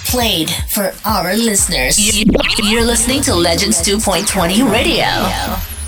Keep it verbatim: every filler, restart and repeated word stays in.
played for our listeners. You're listening to Legends two point twenty Radio.